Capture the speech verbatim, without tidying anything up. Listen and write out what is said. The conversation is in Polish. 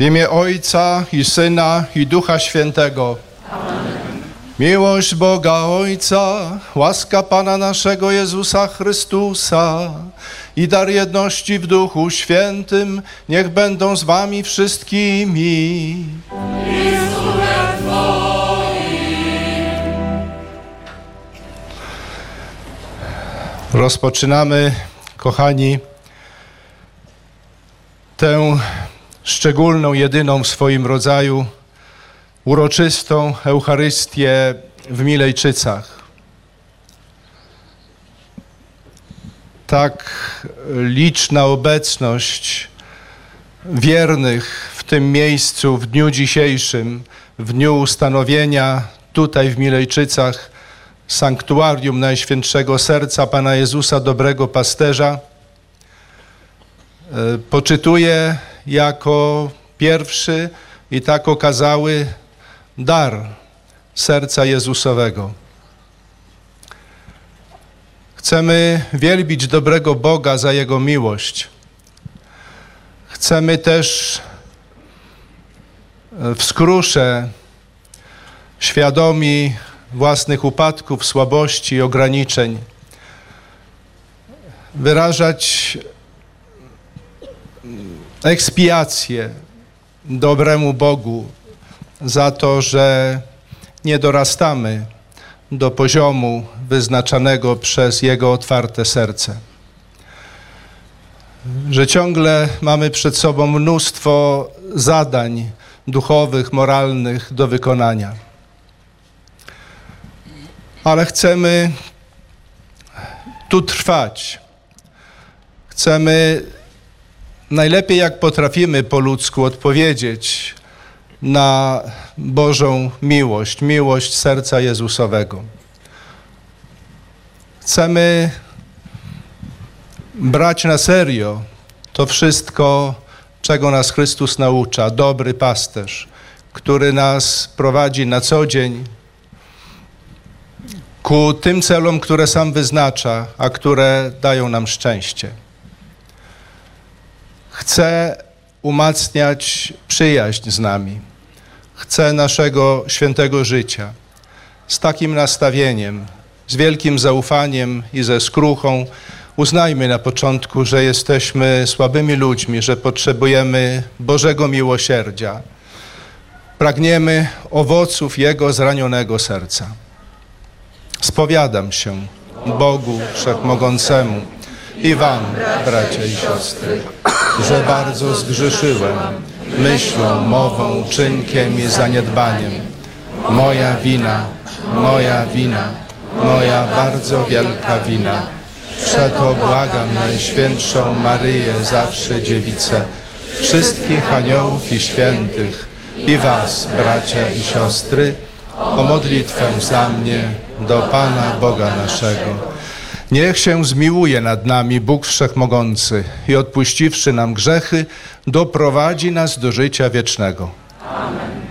imię Ojca i Syna i Ducha Świętego. Amen. Miłość Boga Ojca, łaska Pana naszego Jezusa Chrystusa i dar jedności w Duchu Świętym niech będą z wami wszystkimi. Rozpoczynamy, kochani, tę szczególną, jedyną w swoim rodzaju, uroczystą Eucharystię w Milejczycach. Tak liczna obecność wiernych w tym miejscu w dniu dzisiejszym, w dniu ustanowienia tutaj w Milejczycach sanktuarium Najświętszego Serca Pana Jezusa Dobrego Pasterza poczytuje jako pierwszy i tak okazały dar serca Jezusowego. Chcemy wielbić dobrego Boga za Jego miłość. Chcemy też w skrusze, świadomi własnych upadków, słabości i ograniczeń, wyrażać ekspiację dobremu Bogu za to, że nie dorastamy do poziomu wyznaczanego przez Jego otwarte serce. Że ciągle mamy przed sobą mnóstwo zadań duchowych, moralnych do wykonania. Ale chcemy tu trwać. Chcemy najlepiej jak potrafimy po ludzku odpowiedzieć na Bożą miłość, miłość serca Jezusowego. Chcemy brać na serio to wszystko, czego nas Chrystus naucza, dobry pasterz, który nas prowadzi na co dzień ku tym celom, które sam wyznacza, a które dają nam szczęście. Chce umacniać przyjaźń z nami. Chce naszego świętego życia. Z takim nastawieniem, z wielkim zaufaniem i ze skruchą uznajmy na początku, że jesteśmy słabymi ludźmi, że potrzebujemy Bożego miłosierdzia. Pragniemy owoców Jego zranionego serca. Spowiadam się Bogu Wszechmogącemu i wam, bracia i siostry, że bardzo zgrzeszyłem myślą, mową, czynkiem i zaniedbaniem. Moja wina, moja wina, moja bardzo wielka wina. Przeto błagam Najświętszą Maryję, zawsze Dziewicę, wszystkich aniołów i świętych i was, bracia i siostry, o modlitwę za mnie do Pana Boga naszego. Niech się zmiłuje nad nami Bóg Wszechmogący i odpuściwszy nam grzechy, doprowadzi nas do życia wiecznego. Amen.